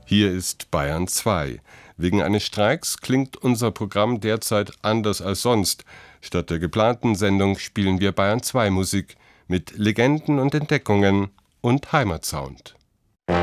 Hier ist Bayern 2. Wegen eines Streiks klingt unser Programm derzeit anders als sonst. Statt der geplanten Sendung spielen wir Bayern 2 Musik mit Legenden und Entdeckungen und Heimatsound.